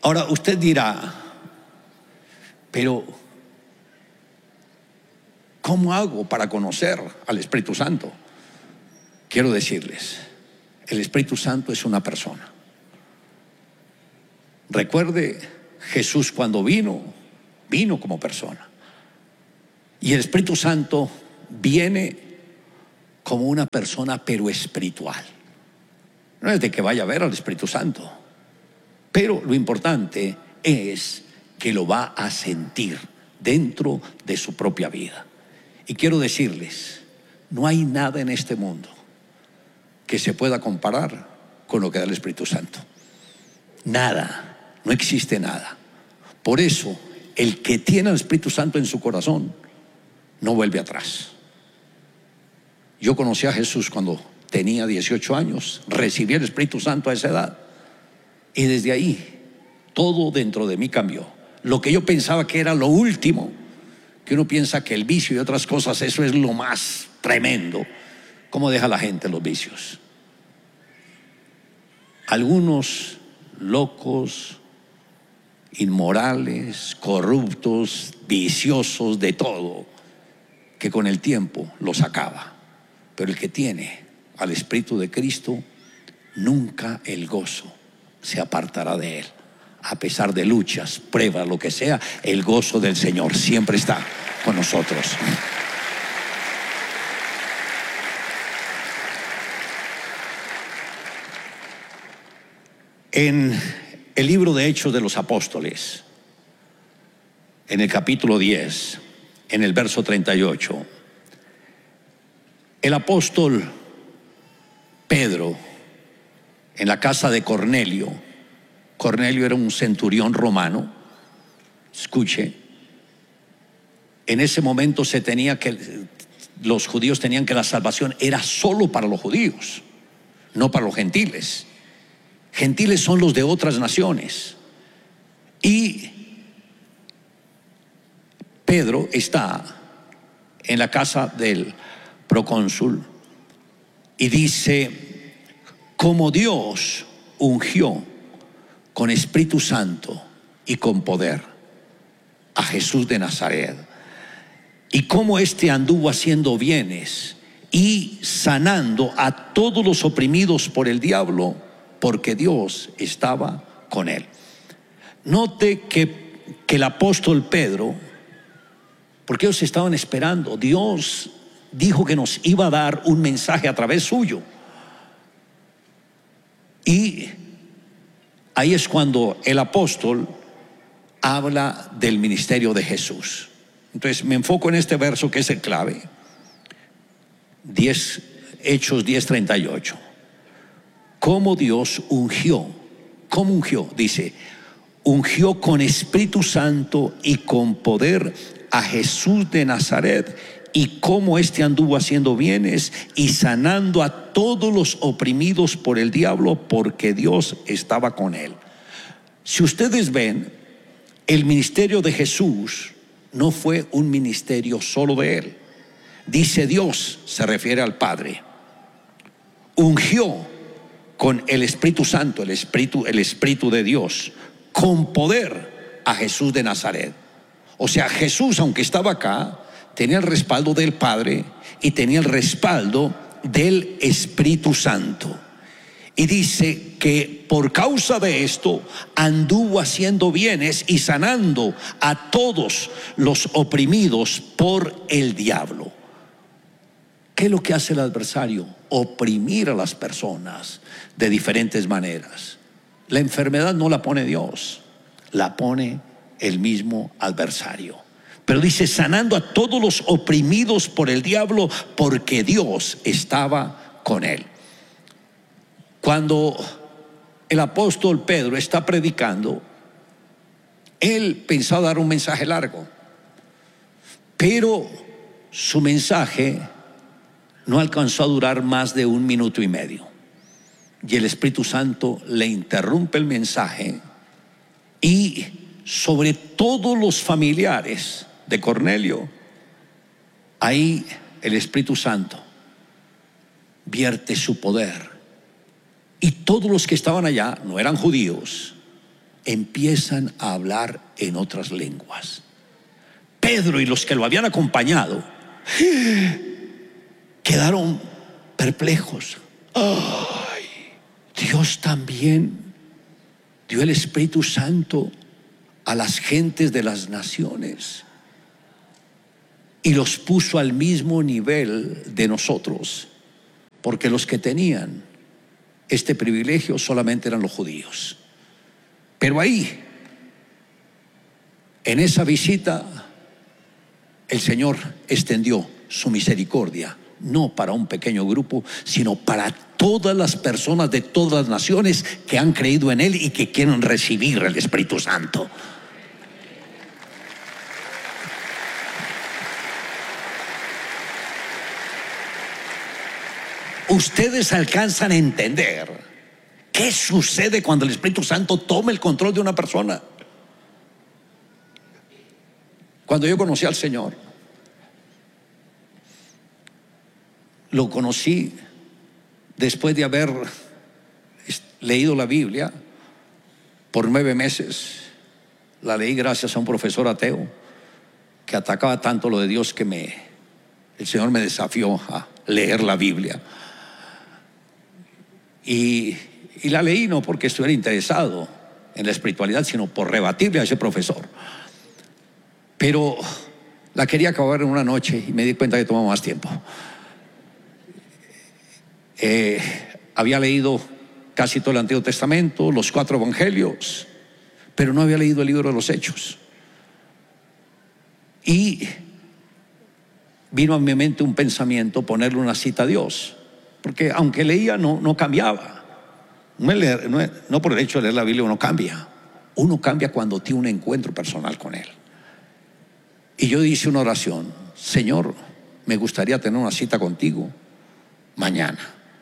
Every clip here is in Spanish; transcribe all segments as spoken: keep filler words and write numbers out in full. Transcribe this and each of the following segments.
Ahora usted dirá, pero ¿cómo hago para conocer al Espíritu Santo? Quiero decirles, el Espíritu Santo es una persona. Recuerde, Jesús cuando vino, vino como persona. Y el Espíritu Santo viene como una persona, pero espiritual. No es de que vaya a ver al Espíritu Santo, pero lo importante es que lo va a sentir dentro de su propia vida. Y quiero decirles, no hay nada en este mundo que se pueda comparar con lo que da el Espíritu Santo. Nada, no existe nada. Por eso, el que tiene al Espíritu Santo en su corazón no vuelve atrás. Yo conocí a Jesús cuando tenía dieciocho años, recibí el Espíritu Santo a esa edad, y desde ahí todo dentro de mí cambió. Lo que yo pensaba que era lo último, que uno piensa que el vicio y otras cosas, eso es lo más tremendo. ¿Cómo deja la gente los vicios? Algunos locos, inmorales, corruptos, viciosos, de todo, que con el tiempo los acaba. Pero el que tiene al Espíritu de Cristo, nunca el gozo se apartará de él. A pesar de luchas, pruebas, lo que sea, el gozo del Señor siempre está con nosotros. En el libro de Hechos de los Apóstoles, en el capítulo diez, en el verso treinta y ocho, el apóstol Pedro, en la casa de Cornelio, Cornelio era un centurión romano, escuche, en ese momento se tenía que, los judíos tenían que la salvación era solo para los judíos, no para los gentiles. Gentiles son los de otras naciones. Y Pedro está en la casa del procónsul y dice, como Dios ungió con Espíritu Santo y con poder a Jesús de Nazaret, y cómo éste anduvo haciendo bienes y sanando a todos los oprimidos por el diablo, porque Dios estaba con él. Note que, que el apóstol Pedro, porque ellos estaban esperando, Dios dijo que nos iba a dar un mensaje a través suyo. Y ahí es cuando el apóstol habla del ministerio de Jesús. Entonces me enfoco en este verso que es el clave. diez, Hechos diez treinta y ocho. Cómo Dios ungió. ¿Cómo ungió? Dice, ungió con Espíritu Santo y con poder a Jesús de Nazaret, y cómo éste anduvo haciendo bienes y sanando a todos los oprimidos por el diablo, porque Dios estaba con él. Si ustedes ven, el ministerio de Jesús no fue un ministerio solo de él. Dice Dios, se refiere al Padre, ungió con el Espíritu Santo, el Espíritu, el Espíritu de Dios, con poder a Jesús de Nazaret. O sea, Jesús, aunque estaba acá, tenía el respaldo del Padre y tenía el respaldo del Espíritu Santo. Y dice que por causa de esto anduvo haciendo bienes y sanando a todos los oprimidos por el diablo. ¿Qué es lo que hace el adversario? Oprimir a las personas de diferentes maneras. La enfermedad no la pone Dios, la pone el mismo adversario. Pero dice, sanando a todos los oprimidos por el diablo, porque Dios estaba con él. Cuando el apóstol Pedro está predicando, él pensaba dar un mensaje largo, pero su mensaje no alcanzó a durar más de un minuto y medio. Y el Espíritu Santo le interrumpe el mensaje, y sobre todos los familiares de Cornelio, ahí el Espíritu Santo vierte su poder. Y todos los que estaban allá no eran judíos, empiezan a hablar en otras lenguas. Pedro y los que lo habían acompañado quedaron perplejos. Ay, Dios también dio el Espíritu Santo a las gentes de las naciones y los puso al mismo nivel de nosotros, porque los que tenían este privilegio solamente eran los judíos. Pero ahí, en esa visita, el Señor extendió su misericordia, no para un pequeño grupo, sino para todas las personas de todas las naciones que han creído en Él y que quieren recibir el Espíritu Santo. Ustedes alcanzan a entender qué sucede cuando el Espíritu Santo toma el control de una persona. Cuando yo conocí al Señor, lo conocí después de haber leído la Biblia por nueve meses. La leí gracias a un profesor ateo que atacaba tanto lo de Dios que me, el Señor me desafió a leer la Biblia. Y, y la leí no porque estuviera interesado en la espiritualidad, sino por rebatirle a ese profesor. Pero la quería acabar en una noche y me di cuenta que tomaba más tiempo. Eh, había leído casi todo el Antiguo Testamento, los cuatro evangelios, pero no había leído el libro de los Hechos. Y vino a mi mente un pensamiento, ponerle una cita a Dios, porque aunque leía no, no cambiaba. No, es leer, no, es, no por el hecho de leer la Biblia uno cambia. Uno cambia cuando tiene un encuentro personal con Él. Y yo hice una oración: Señor, me gustaría tener una cita contigo mañana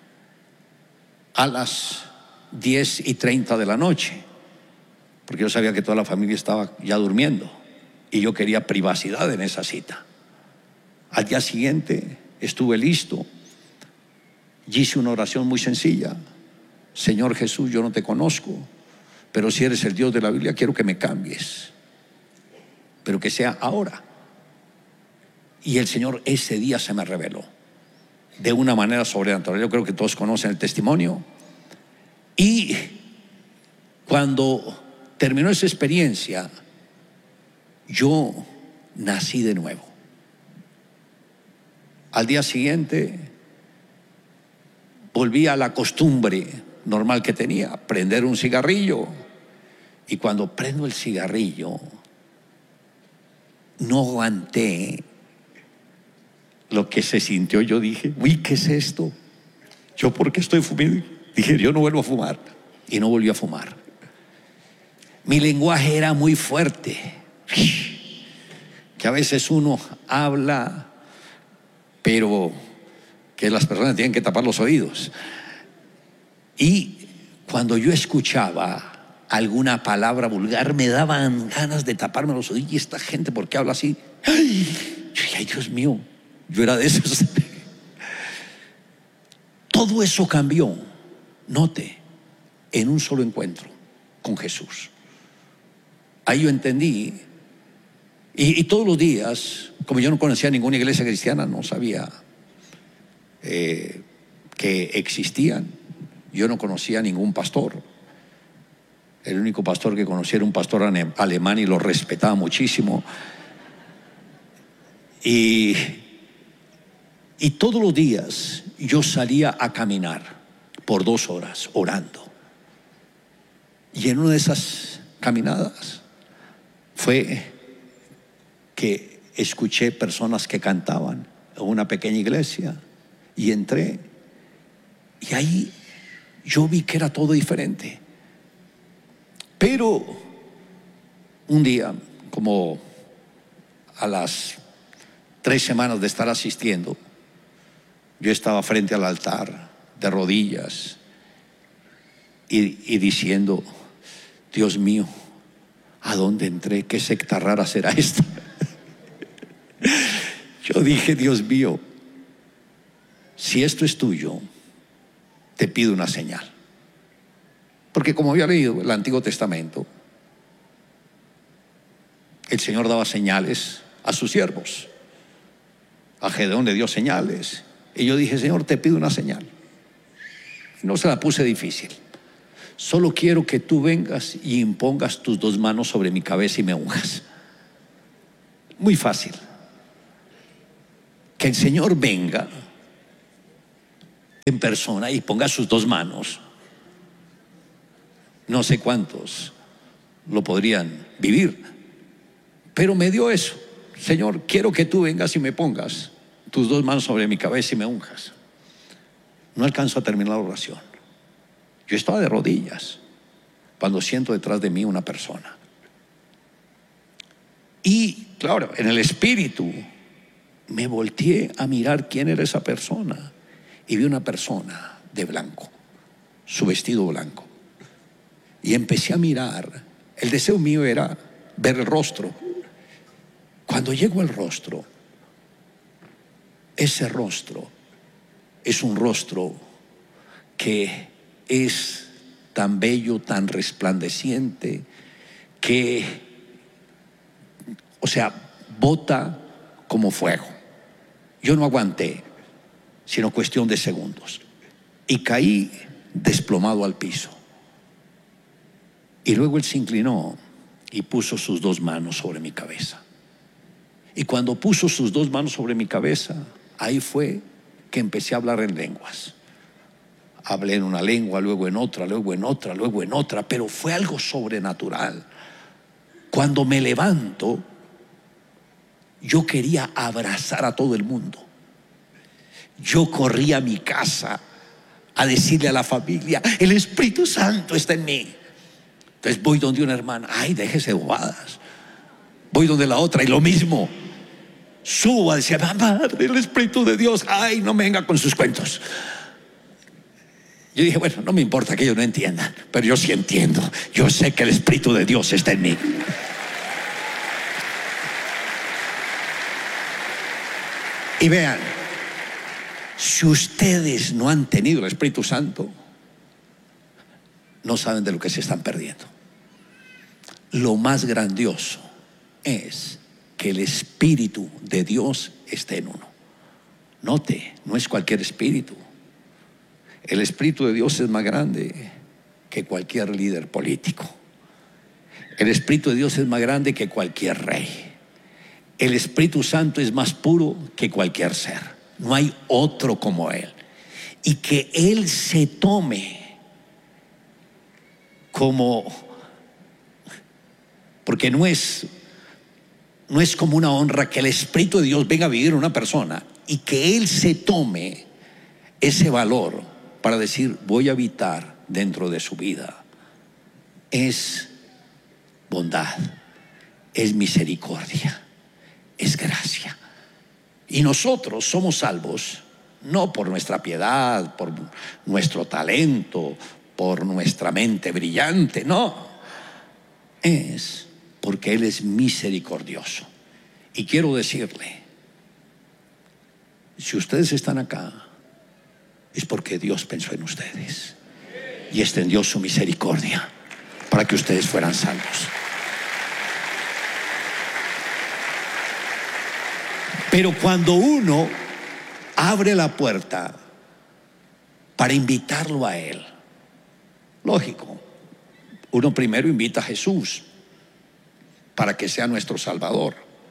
a las diez y treinta de la noche, porque yo sabía que toda la familia estaba ya durmiendo y yo quería privacidad en esa cita. Al día siguiente estuve listo y hice una oración muy sencilla: Señor Jesús, yo no te conozco, pero si eres el Dios de la Biblia, quiero que me cambies, pero que sea ahora. Y el Señor ese día se me reveló de una manera sobrenatural. Yo creo que todos conocen el testimonio. Y cuando terminó esa experiencia, yo nací de nuevo. Al día siguiente volví a la costumbre normal que tenía, prender un cigarrillo. Y cuando prendo el cigarrillo, no aguanté lo que se sintió. Yo dije: uy, ¿qué es esto? ¿Yo por qué estoy fumando? Dije: yo no vuelvo a fumar. Y no volví a fumar. Mi lenguaje era muy fuerte, que a veces uno habla, pero que las personas tienen que tapar los oídos. Y cuando yo escuchaba alguna palabra vulgar, me daban ganas de taparme los oídos. Y esta gente, ¿por qué habla así? Ay, ay, Dios mío, yo era de esos. Todo eso cambió, note, en un solo encuentro con Jesús. Ahí yo entendí. Y, y todos los días, como yo no conocía ninguna iglesia cristiana, no sabía eh, que existían. Yo no conocía ningún pastor. El único pastor que conocía era un pastor alemán y lo respetaba muchísimo. Y, y todos los días yo salía a caminar por dos horas orando. Y en una de esas caminadas fue que escuché personas que cantaban en una pequeña iglesia y entré. Y ahí yo vi que era todo diferente. Pero un día, como a las tres semanas de estar asistiendo, yo estaba frente al altar de rodillas y, y diciendo: Dios mío, ¿a dónde entré? ¿Qué secta rara será esta? Yo dije: Dios mío, si esto es tuyo, te pido una señal. Porque como había leído el Antiguo Testamento, el Señor daba señales a sus siervos. A Gedeón le dio señales. Y yo dije, Señor, te pido una señal. No se la puse difícil. Solo quiero que tú vengas y impongas tus dos manos sobre mi cabeza y me unjas. Muy fácil. Que el Señor venga en persona y ponga sus dos manos. No sé cuántos lo podrían vivir, pero me dio eso. Señor, quiero que tú vengas y me pongas tus dos manos sobre mi cabeza y me unjas. No alcanzo a terminar la oración. Yo estaba de rodillas cuando siento detrás de mí una persona. Y claro, en el espíritu me volteé a mirar quién era esa persona y vi una persona de blanco, su vestido blanco. Y empecé a mirar. El deseo mío era ver el rostro. Cuando llego al rostro, ese rostro es un rostro que es tan bello, tan resplandeciente, que, o sea, bota como fuego. Yo no aguanté, sino cuestión de segundos, y caí desplomado al piso. Y luego él se inclinó y puso sus dos manos sobre mi cabeza. Y cuando puso sus dos manos sobre mi cabeza, ahí fue que empecé a hablar en lenguas. Hablé en una lengua, luego en otra, luego en otra, luego en otra, pero fue algo sobrenatural. Cuando me levanto, yo quería abrazar a todo el mundo. Yo corrí a mi casa a decirle a la familia, el Espíritu Santo está en mí. Entonces voy donde una hermana, ay, déjese bobadas. Voy donde la otra y lo mismo. Subo a decir, madre, el Espíritu de Dios, ay, no me venga con sus cuentos. Yo dije, bueno, no me importa que ellos no entiendan, pero yo sí entiendo. Yo sé que el Espíritu de Dios está en mí. Y vean, si ustedes no han tenido el Espíritu Santo, no saben de lo que se están perdiendo. Lo más grandioso es que el Espíritu de Dios esté en uno. Note, no es cualquier espíritu. El Espíritu de Dios es más grande que cualquier líder político. El Espíritu de Dios es más grande que cualquier rey. El Espíritu Santo es más puro que cualquier ser. No hay otro como Él. Y que Él se tome como, porque no es, no es como una honra que el Espíritu de Dios venga a vivir en una persona y que Él se tome ese valor para decir, voy a habitar dentro de su vida. Es bondad, es misericordia, es gracia. Y nosotros somos salvos no por nuestra piedad, por nuestro talento, por nuestra mente brillante, no. Es porque Él es misericordioso. Y quiero decirle, si ustedes están acá, es porque Dios pensó en ustedes y extendió su misericordia para que ustedes fueran salvos. Pero cuando uno abre la puerta para invitarlo a Él, lógico, uno primero invita a Jesús para que sea nuestro Salvador.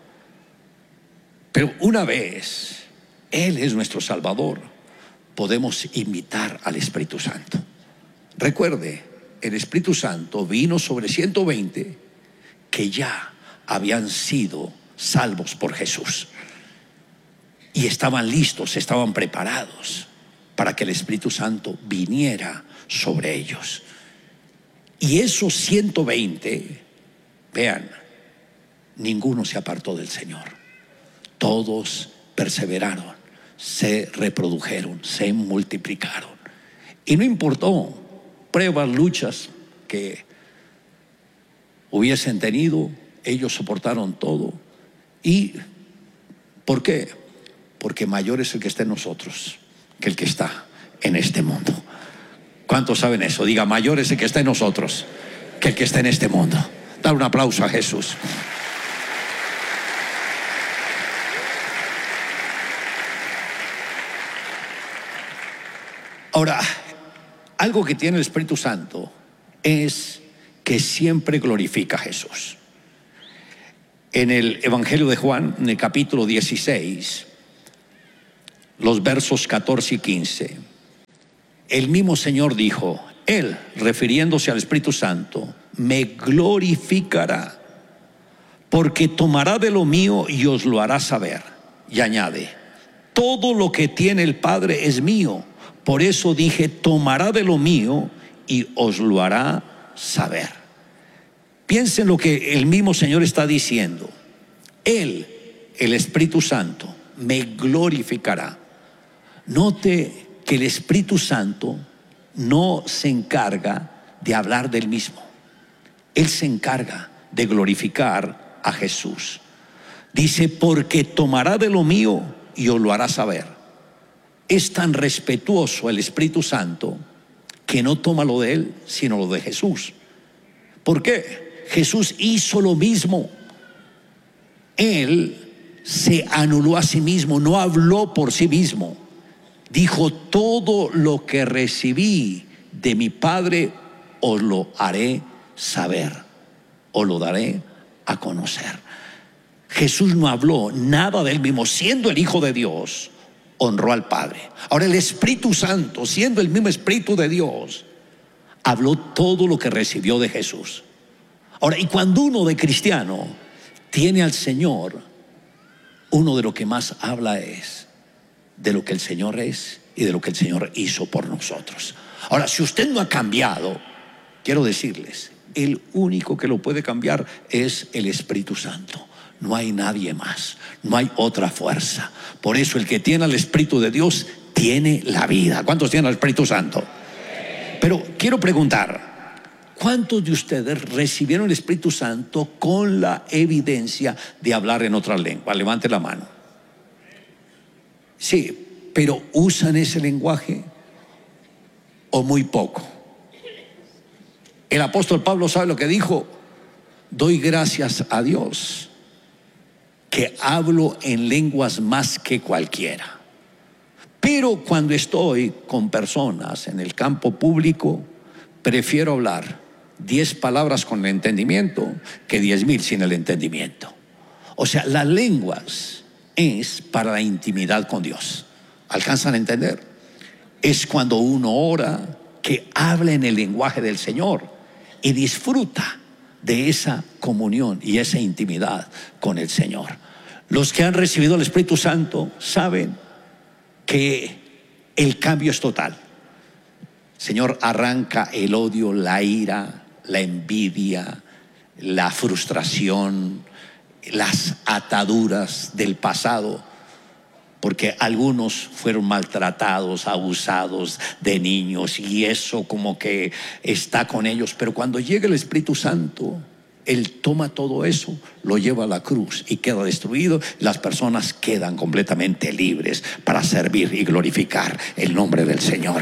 Pero una vez Él es nuestro Salvador, podemos invitar al Espíritu Santo. Recuerde, el Espíritu Santo vino sobre ciento veinte que ya habían sido salvos por Jesús. Y estaban listos, estaban preparados para que el Espíritu Santo viniera sobre ellos. Y esos ciento veinte, vean, ninguno se apartó del Señor. Todos perseveraron, se reprodujeron, se multiplicaron. Y no importó pruebas, luchas que hubiesen tenido, ellos soportaron todo. ¿Y por qué? Porque mayor es el que está en nosotros que el que está en este mundo. ¿Cuántos saben eso? Diga, mayor es el que está en nosotros que el que está en este mundo. Dar un aplauso a Jesús. Ahora, algo que tiene el Espíritu Santo es que siempre glorifica a Jesús. En el Evangelio de Juan, en el capítulo dieciséis, los versos catorce y quince, el mismo Señor dijo: Él, refiriéndose al Espíritu Santo, me glorificará, porque tomará de lo mío y os lo hará saber. Y añade: todo lo que tiene el Padre es mío. Por eso dije, tomará de lo mío y os lo hará saber. Piensen lo que el mismo Señor está diciendo. Él, el Espíritu Santo, me glorificará. Note que el Espíritu Santo no se encarga de hablar del mismo. Él se encarga de glorificar a Jesús. Dice, porque tomará de lo mío y os lo hará saber. Es tan respetuoso el Espíritu Santo que no toma lo de él, sino lo de Jesús. ¿Por qué? Jesús hizo lo mismo. Él se anuló a sí mismo, no habló por sí mismo. Dijo, todo lo que recibí de mi Padre os lo haré saber, os lo daré a conocer. Jesús no habló nada de él mismo, siendo el Hijo de Dios, honró al Padre. Ahora el Espíritu Santo, siendo el mismo Espíritu de Dios, habló todo lo que recibió de Jesús. Ahora, y cuando uno de cristiano tiene al Señor, uno de lo que más habla es de lo que el Señor es y de lo que el Señor hizo por nosotros. Ahora, si usted no ha cambiado, quiero decirles, el único que lo puede cambiar es el Espíritu Santo. No hay nadie más, no hay otra fuerza. Por eso el que tiene al Espíritu de Dios tiene la vida. ¿Cuántos tienen al Espíritu Santo? Pero quiero preguntar, ¿cuántos de ustedes recibieron el Espíritu Santo con la evidencia de hablar en otra lengua? Levante la mano. Sí, pero ¿usan ese lenguaje o muy poco? El apóstol Pablo, ¿sabe lo que dijo? Doy gracias a Dios que hablo en lenguas más que cualquiera. Pero cuando estoy con personas en el campo público, prefiero hablar diez palabras con el entendimiento que diez mil sin el entendimiento. O sea, las lenguas es para la intimidad con Dios. ¿Alcanzan a entender? Es cuando uno ora, que habla en el lenguaje del Señor y disfruta de esa comunión y esa intimidad con el Señor. Los que han recibido el Espíritu Santo saben que el cambio es total. El Señor arranca el odio, la ira, la envidia, la frustración, las ataduras del pasado, porque algunos fueron maltratados, abusados de niños, y eso como que está con ellos. Pero cuando llega el Espíritu Santo, Él toma todo eso, lo lleva a la cruz y queda destruido. Las personas quedan completamente libres para servir y glorificar el nombre del Señor.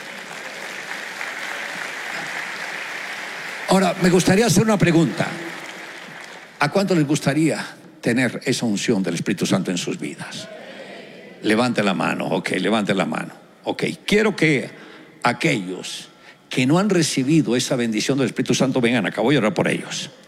Ahora, me gustaría hacer una pregunta. ¿A cuánto les gustaría tener esa unción del Espíritu Santo en sus vidas? Levante la mano. Ok, levante la mano. Ok, quiero que aquellos que no han recibido esa bendición del Espíritu Santo vengan acá. Voy a orar por ellos.